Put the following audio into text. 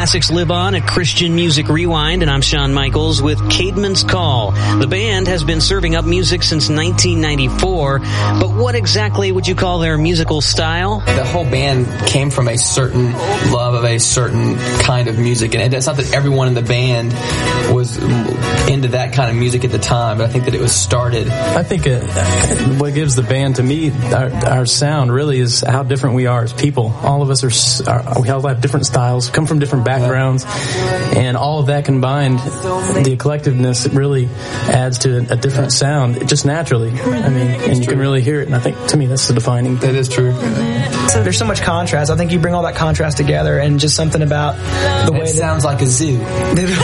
classics live on at Christian Music Rewind, and I'm Shawn Michaels with Caedmon's Call. The band has been serving up music since 1994, but what exactly would you call their musical style? The whole band came from a certain love of a certain kind of music, and it's not that everyone in the band was into that kind of music at the time, but I think that it was started. I think what gives the band, to me, our sound really is how different we are as people. All of us we all have different styles, come from different backgrounds, and all of that combined, the collectiveness really adds to a different sound, just naturally. I mean, and you can really hear it, and I think, to me, that's the defining thing. That is true. So there's so much contrast. I think you bring all that contrast together, and just something about the way it sounds like a zoo.